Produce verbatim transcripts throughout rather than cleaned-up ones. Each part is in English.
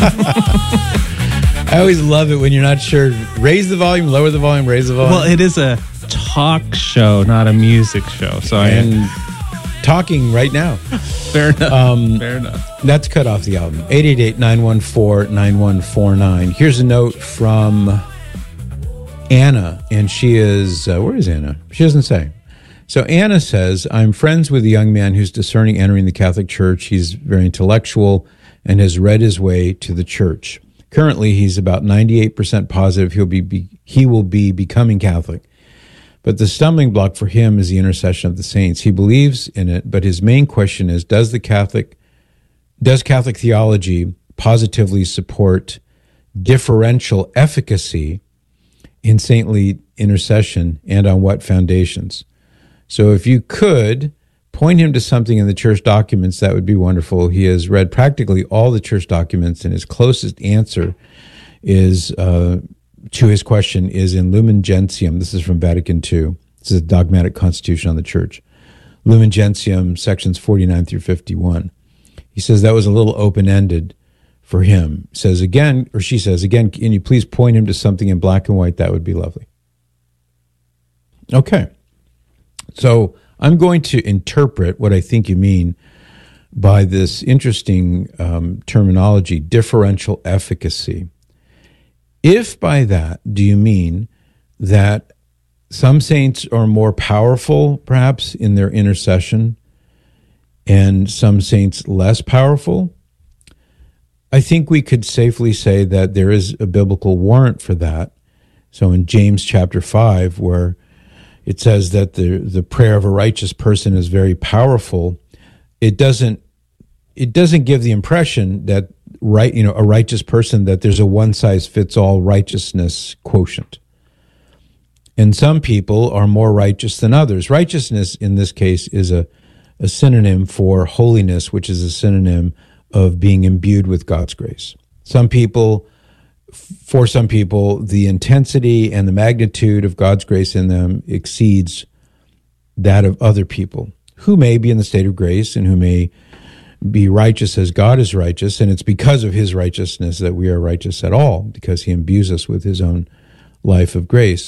I always love it when you're not sure. Raise the volume, lower the volume, raise the volume. Well, it is a talk show, not a music show. So and I talking right now. Fair enough. Um, Fair enough. That's cut off the album. eight eight eight, nine one four, nine one four nine. Here's a note from Anna, and she is, uh, where is Anna? She doesn't say. So Anna says, I'm friends with a young man who's discerning entering the Catholic Church. He's very intellectual and has read his way to the church. Currently, he's about ninety-eight percent positive he'll be, be he will be becoming Catholic. But the stumbling block for him is the intercession of the saints. He believes in it, but his main question is, does the Catholic, does Catholic theology positively support differential efficacy in saintly intercession, and on what foundations? So if you could point him to something in the church documents, that would be wonderful. He has read practically all the church documents, and his closest answer is uh, to his question is in Lumen Gentium. This is from Vatican Two. This is a dogmatic constitution on the church. Lumen Gentium, sections forty-nine through fifty-one. He says that was a little open-ended for him. Says again, or she says, again, can you please point him to something in black and white? That would be lovely. Okay. So I'm going to interpret what I think you mean by this interesting um, terminology, differential efficacy. If by that do you mean that some saints are more powerful, perhaps, in their intercession, and some saints less powerful, I think we could safely say that there is a biblical warrant for that. So in James chapter five, where it says that the, the prayer of a righteous person is very powerful, it doesn't it doesn't give the impression that right you know a righteous person, that there's a one-size-fits-all righteousness quotient. And some people are more righteous than others. Righteousness in this case is a, a synonym for holiness, which is a synonym of being imbued with God's grace. Some people, for some people, the intensity and the magnitude of God's grace in them exceeds that of other people who may be in the state of grace and who may be righteous as God is righteous, and it's because of his righteousness that we are righteous at all, because he imbues us with his own life of grace.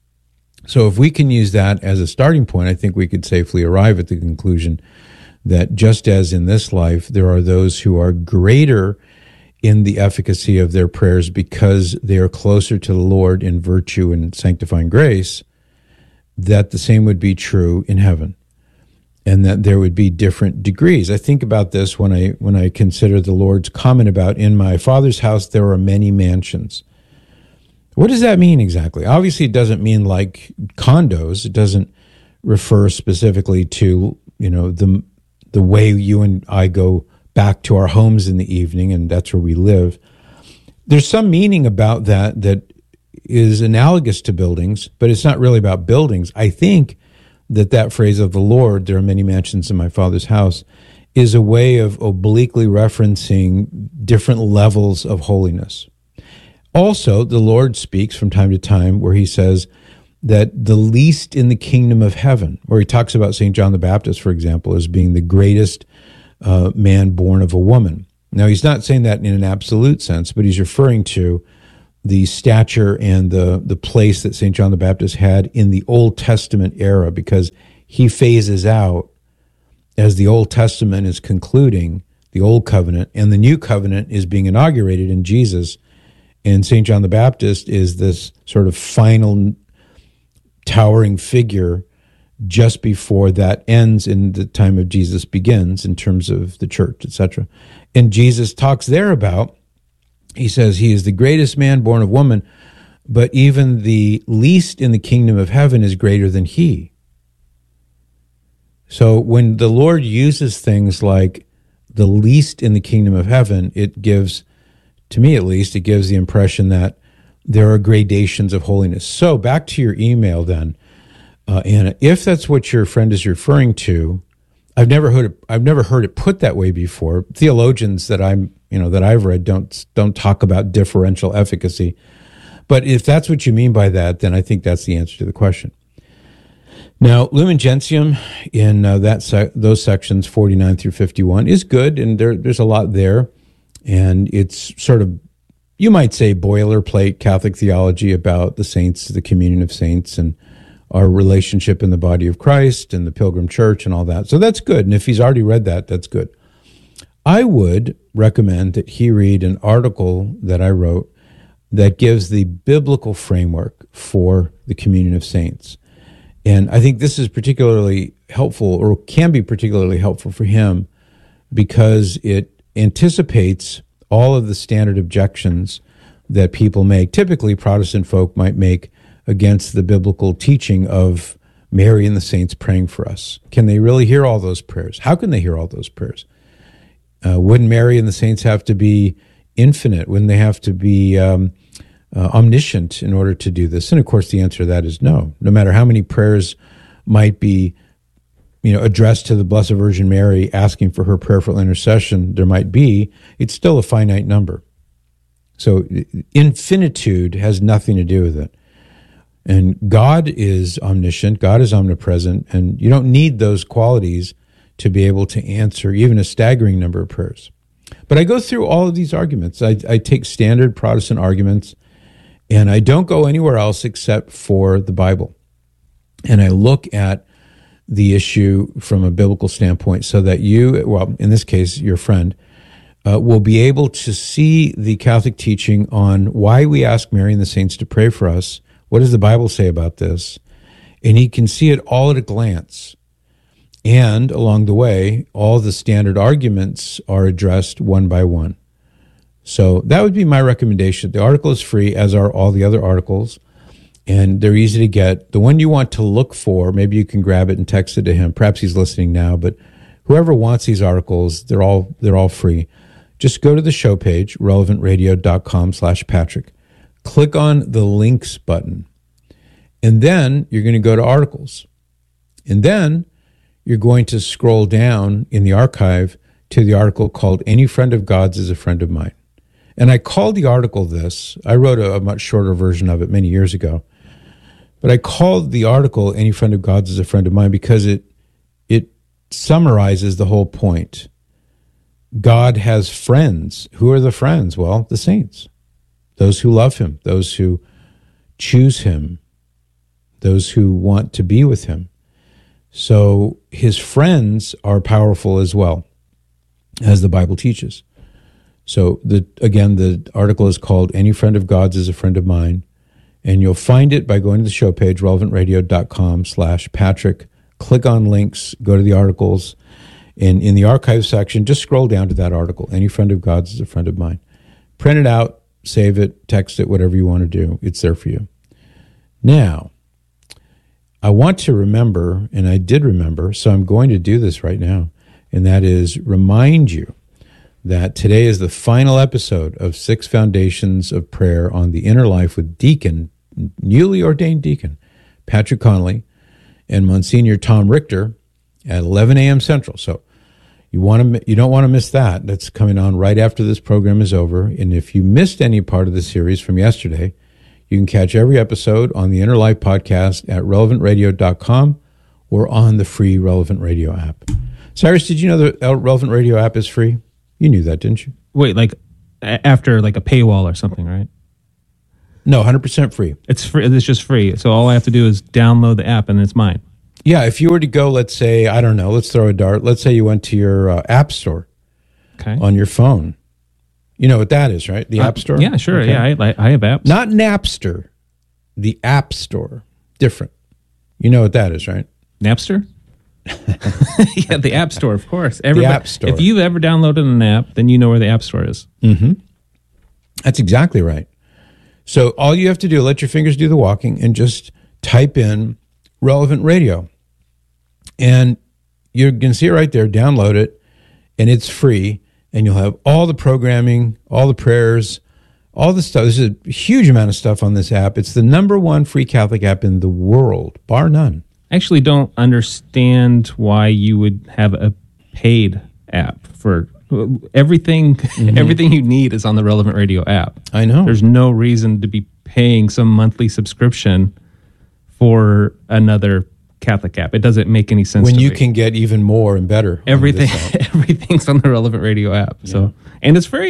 So if we can use that as a starting point, I think we could safely arrive at the conclusion that just as in this life, there are those who are greater in the efficacy of their prayers because they are closer to the Lord in virtue and sanctifying grace, that the same would be true in heaven, and that there would be different degrees. I think about this when I when I consider the Lord's comment about, in my Father's house there are many mansions. What does that mean exactly? Obviously, it doesn't mean like condos. It doesn't refer specifically to, you know, the the way you and I go back to our homes in the evening, and that's where we live. There's some meaning about that that is analogous to buildings, but it's not really about buildings. I think that that phrase of the Lord, there are many mansions in my Father's house, is a way of obliquely referencing different levels of holiness. Also, the Lord speaks from time to time where he says that the least in the kingdom of heaven, where he talks about Saint John the Baptist, for example, as being the greatest uh, man born of a woman. Now, he's not saying that in an absolute sense, but he's referring to the stature and the, the place that Saint John the Baptist had in the Old Testament era, because he phases out as the Old Testament is concluding the Old Covenant, and the New Covenant is being inaugurated in Jesus. And Saint John the Baptist is this sort of final towering figure just before that ends in the time of Jesus begins in terms of the church, et cetera. And Jesus talks there about, he says, he is the greatest man born of woman, but even the least in the kingdom of heaven is greater than he. So when the Lord uses things like the least in the kingdom of heaven, it gives, to me at least, it gives the impression that there are gradations of holiness. So back to your email then, uh, Anna, if that's what your friend is referring to, I've never heard it, I've never heard it put that way before. Theologians that I'm, you know, that I've read don't don't talk about differential efficacy. But if that's what you mean by that, then I think that's the answer to the question. Now, Lumen Gentium in uh, that sec- those sections forty-nine through fifty-one is good, and there there's a lot there. And it's sort of, you might say, boilerplate Catholic theology about the saints, the communion of saints, and our relationship in the body of Christ and the Pilgrim Church and all that. So that's good. And if he's already read that, that's good. I would recommend that he read an article that I wrote that gives the biblical framework for the communion of saints. And I think this is particularly helpful, or can be particularly helpful for him, because it anticipates all of the standard objections that people make, typically Protestant folk might make, against the biblical teaching of Mary and the saints praying for us. Can they really hear all those prayers? How can they hear all those prayers? Uh, wouldn't Mary and the saints have to be infinite? Wouldn't they have to be um, uh, omniscient in order to do this? And of course, the answer to that is no. No matter how many prayers might be, you know, addressed to the Blessed Virgin Mary, asking for her prayerful intercession, there might be, it's still a finite number. So infinitude has nothing to do with it. And God is omniscient, God is omnipresent, and you don't need those qualities to be able to answer even a staggering number of prayers. But I go through all of these arguments. I, I take standard Protestant arguments, and I don't go anywhere else except for the Bible. And I look at the issue from a biblical standpoint so that you, well, in this case, your friend, uh, will be able to see the Catholic teaching on why we ask Mary and the saints to pray for us. What does the Bible say about this? And he can see it all at a glance. And along the way, all the standard arguments are addressed one by one. So that would be my recommendation. The article is free, as are all the other articles, and they're easy to get. The one you want to look for, maybe you can grab it and text it to him. Perhaps he's listening now, but whoever wants these articles, they're all they're all free. Just go to the show page, relevant radio dot com slash Patrick. Click on the links button, and then you're going to go to articles. And then you're going to scroll down in the archive to the article called Any Friend of God's is a Friend of Mine. And I called the article this. I wrote a, a much shorter version of it many years ago. But I called the article Any Friend of God's is a Friend of Mine because it it summarizes the whole point. God has friends. Who are the friends? Well, the saints. Those who love him, those who choose him, those who want to be with him. So his friends are powerful as well, as the Bible teaches. So the again, the article is called Any Friend of God's is a Friend of Mine, and you'll find it by going to the show page, relevant radio dot com slash Patrick. Click on links, go to the articles, and in the archive section, just scroll down to that article, Any Friend of God's is a Friend of Mine. Print it out, save it, text it, whatever you want to do. It's there for you. Now, I want to remember, and I did remember, so I'm going to do this right now, and that is remind you that today is the final episode of Six Foundations of Prayer on the Inner Life with Deacon, newly ordained Deacon, Patrick Connolly, and Monsignor Tom Richter at eleven a.m. Central. So you want to, you don't want to miss that. That's coming on right after this program is over. And if you missed any part of the series from yesterday, you can catch every episode on the Inner Life podcast at relevant radio dot com or on the free Relevant Radio app. Cyrus, did you know the Relevant Radio app is free? You knew that, didn't you? Wait, like a- after like a paywall or something, right? No, one hundred percent free. It's free. It's just free. So all I have to do is download the app and it's mine. Yeah, if you were to go, let's say, I don't know, let's throw a dart. Let's say you went to your uh, app store Okay. on your phone. You know what that is, right? The Uh, app store? Yeah, sure. Okay. Yeah, I, I have apps. Not Napster, the app store. Different. You know what that is, right? Napster? Yeah, the App Store, of course. Everybody, App Store. If you've ever downloaded an app, then you know where the App Store is. Mm-hmm. That's exactly right. So all you have to do, let your fingers do the walking and just type in Relevant Radio. And you can see it right there, download it, and it's free. And you'll have all the programming, all the prayers, all the stuff. There's a huge amount of stuff on this app. It's the number one free Catholic app in the world, bar none. I actually don't understand why you would have a paid app for everything. Mm-hmm. Everything you need is on the Relevant Radio app. I know. There's no reason to be paying some monthly subscription for another Catholic app. It doesn't make any sense when to you me. can get even more and better. Everything, everything's on the Relevant Radio app. Yeah. So, and it's free.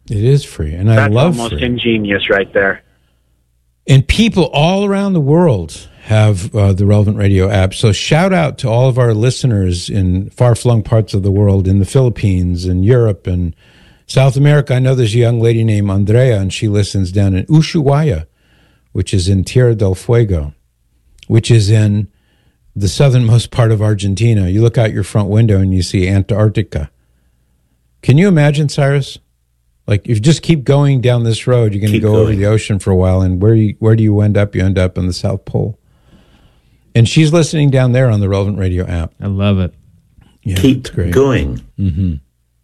It is free, and I That's love almost free. ingenious right there. And people all around the world have uh, the Relevant Radio app. So shout out to all of our listeners in far-flung parts of the world, in the Philippines and Europe and South America. I know there's a young lady named Andrea, and she listens down in Ushuaia, which is in Tierra del Fuego, which is in the southernmost part of Argentina. You look out your front window and you see Antarctica. Can you imagine, Cyrus? Like, if you just keep going down this road, you're going to go going. over the ocean for a while, and where do you, where do you end up? You end up on the South Pole. And she's listening down there on the Relevant Radio app. I love it. Yeah, Keep it's great. going. Mm-hmm.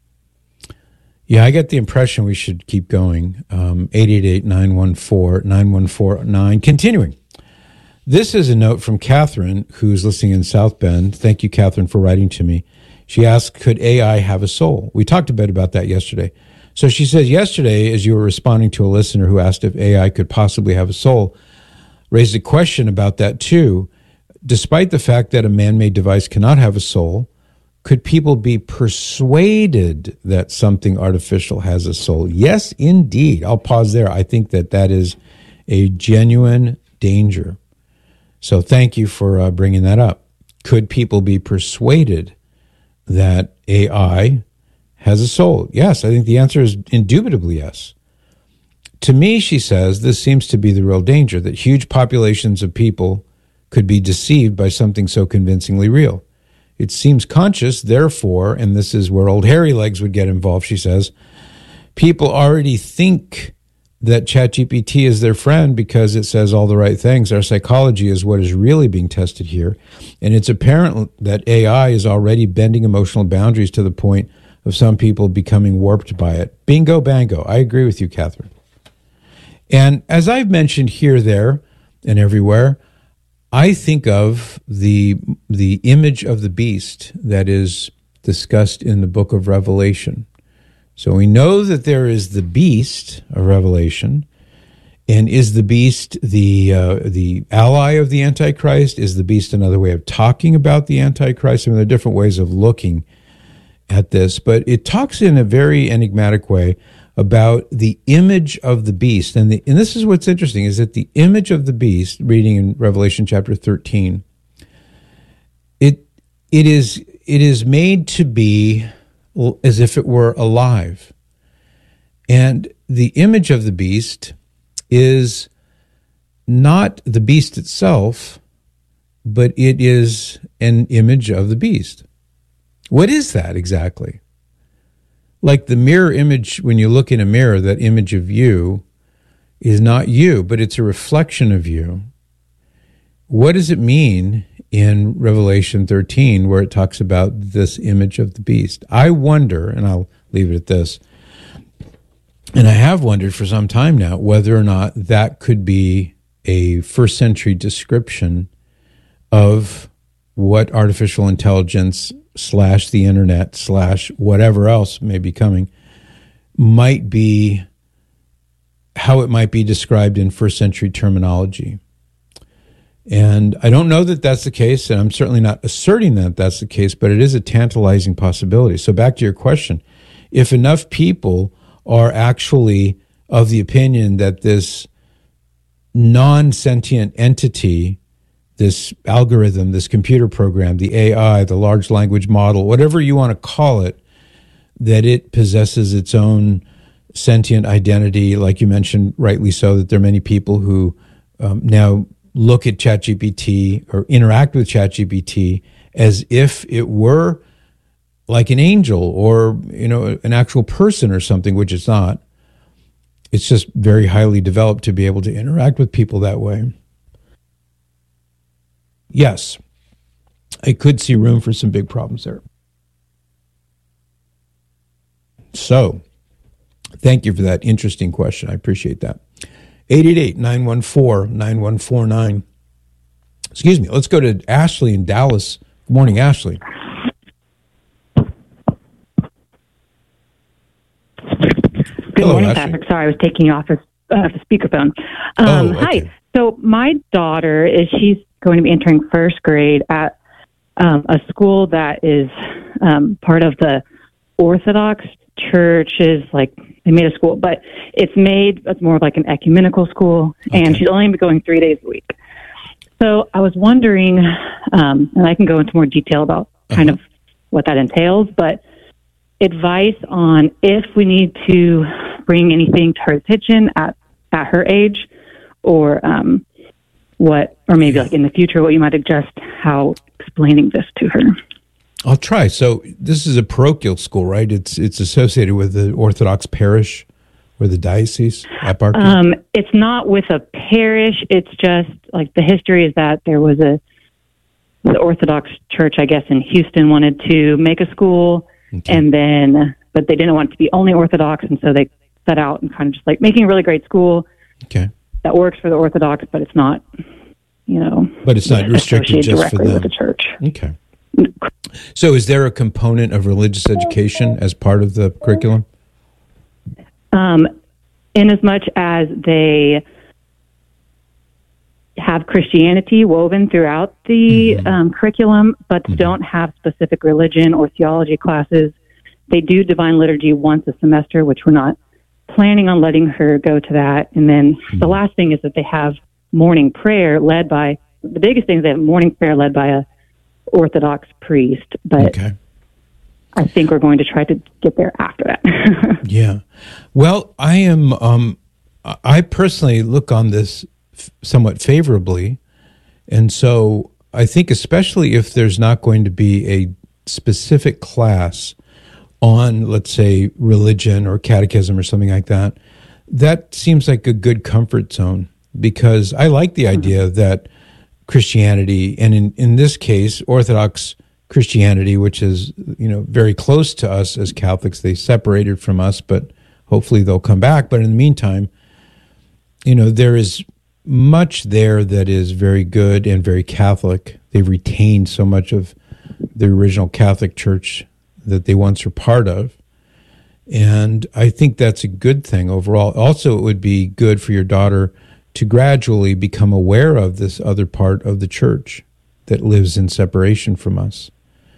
Yeah, I get the impression we should keep going. Um, eight eight eight, nine one four, nine one four nine. Continuing. This is a note from Catherine, who's listening in South Bend. Thank you, Catherine, for writing to me. She asked, could A I have a soul? We talked a bit about that yesterday. So she says, yesterday, as you were responding to a listener who asked if A I could possibly have a soul, raised a question about that too. Despite the fact that a man-made device cannot have a soul, could people be persuaded that something artificial has a soul? Yes, indeed. I'll pause there. I think that that is a genuine danger. So thank you for uh, bringing that up. Could people be persuaded that A I has a soul? Yes, I think the answer is indubitably yes. To me, she says, this seems to be the real danger, that huge populations of people could be deceived by something so convincingly real. It seems conscious, therefore, and this is where old hairy legs would get involved, she says, people already think that ChatGPT is their friend because it says all the right things. Our psychology is what is really being tested here, and it's apparent that A I is already bending emotional boundaries to the point of some people becoming warped by it. Bingo, bango. I agree with you, Catherine. And as I've mentioned here, there, and everywhere, I think of the the image of the beast that is discussed in the book of Revelation. So we know that there is the beast of Revelation, and is the beast the uh, the ally of the Antichrist? Is the beast another way of talking about the Antichrist? I mean, there are different ways of looking at this, but it talks in a very enigmatic way about the image of the beast. And, the, and this is what's interesting, is that the image of the beast, reading in Revelation chapter thirteen, it it is it is made to be as if it were alive. And the image of the beast is not the beast itself, but it is an image of the beast. What is that exactly? Like the mirror image, when you look in a mirror, that image of you is not you, but it's a reflection of you. What does it mean in Revelation thirteen, where it talks about this image of the beast? I wonder, and I'll leave it at this, and I have wondered for some time now, whether or not that could be a first century description of what artificial intelligence slash the internet slash whatever else may be coming might be, how it might be described in first century terminology. And I don't know that that's the case, and I'm certainly not asserting that that's the case, but it is a tantalizing possibility. So back to your question, if enough people are actually of the opinion that this non-sentient entity, this algorithm, this computer program, the A I, the large language model, whatever you want to call it, that it possesses its own sentient identity, like you mentioned, rightly so, that there are many people who um, now look at ChatGPT or interact with ChatGPT as if it were like an angel or, you know, an actual person or something, which it's not. It's just very highly developed to be able to interact with people that way. Yes, I could see room for some big problems there. So, thank you for that interesting question. I appreciate that. eight eight eight, nine one four, nine one four nine. Excuse me. Let's go to Ashley in Dallas. Good morning, Ashley. Good Hello, morning, Ashley. Patrick. Sorry, I was taking you off of uh, the speakerphone. Um, Oh, okay. Hi. So my daughter is she's going to be entering first grade at um, a school that is um, part of the Orthodox Church's, like, they made a school, but it's made, it's more like an ecumenical school, Okay. and she's only going three days a week. So I was wondering, um, and I can go into more detail about kind Uh-huh. of what that entails, but advice on if we need to bring anything to her attention at, at her age, or um, what, or maybe like in the future, what you might suggest, how explaining this to her. I'll try. So this is a parochial school, right? It's it's associated with the Orthodox parish or the diocese at Barker? Um, it's not with a parish. It's just like the history is that there was a, the Orthodox church, I guess, in Houston wanted to make a school, Okay. and then, but they didn't want it to be only Orthodox, and so they set out and kind of just like making a really great school Okay. that works for the Orthodox, but it's not, you know, But it's not restricted associated just for directly with them. the church. Okay. So is there a component of religious education as part of the curriculum? Um, in as much as they have Christianity woven throughout the Mm-hmm. um, curriculum, but don't have specific religion or theology classes. They do divine liturgy once a semester, which we're not planning on letting her go to that. And then Mm-hmm. the last thing is that they have morning prayer led by, the biggest thing is they have morning prayer led by a Orthodox priest, but Okay. I think we're going to try to get there after that. Yeah. Well, I am, um, I personally look on this f- somewhat favorably. And so I think, especially if there's not going to be a specific class on, let's say, religion or catechism or something like that, that seems like a good comfort zone, because I like the idea that Christianity, and in, in this case, Orthodox Christianity, which is, you know, very close to us as Catholics. They separated from us, but hopefully they'll come back. But in the meantime, you know, there is much there that is very good and very Catholic. They've retained so much of the original Catholic Church that they once were part of. And I think that's a good thing overall. Also, it would be good for your daughter to gradually become aware of this other part of the church that lives in separation from us.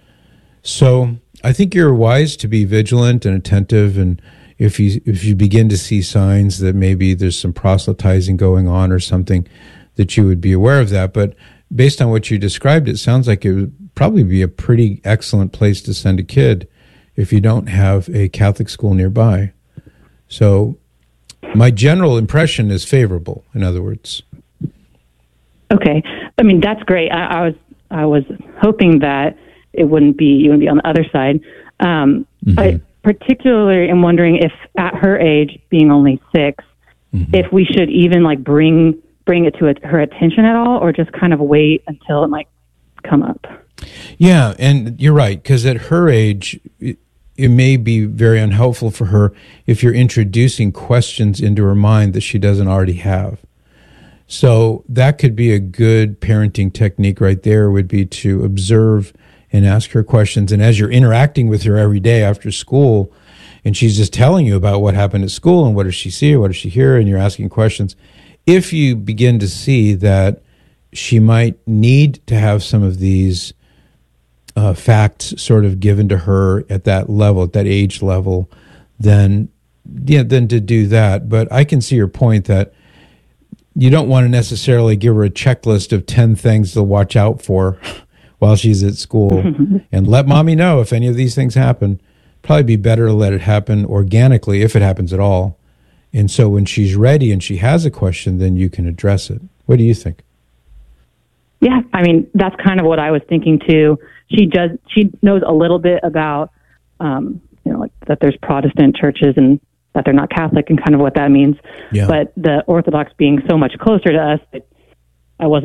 So I think you're wise to be vigilant and attentive, and if you if you begin to see signs that maybe there's some proselytizing going on or something, that you would be aware of that. But based on what you described, it sounds like it would probably be a pretty excellent place to send a kid if you don't have a Catholic school nearby. So my general impression is favorable, in other words. Okay. I mean, that's great. I, I was I was hoping that it wouldn't be, you would be on the other side. Um, Mm-hmm. I particularly am wondering if at her age, being only six, Mm-hmm. if we should even like bring bring it to it, her attention at all, or just kind of wait until it might come up. Yeah, and you're right, because at her age, it, it may be very unhelpful for her if you're introducing questions into her mind that she doesn't already have. So that could be a good parenting technique right there, would be to observe and ask her questions. And as you're interacting with her every day after school, and she's just telling you about what happened at school and what does she see or what does she hear, and you're asking questions, if you begin to see that she might need to have some of these uh, facts sort of given to her at that level, at that age level, then yeah, then to do that. But I can see your point that you don't want to necessarily give her a checklist of ten things to watch out for while she's at school and let mommy know if any of these things happen. Probably be better to let it happen organically, if it happens at all. And so when she's ready and she has a question, then you can address it. What do you think? Yeah, I mean, that's kind of what I was thinking too. She does, she knows a little bit about, um, you know, like that there's Protestant churches and that they're not Catholic and kind of what that means. Yeah. But the Orthodox being so much closer to us, it, I wasn't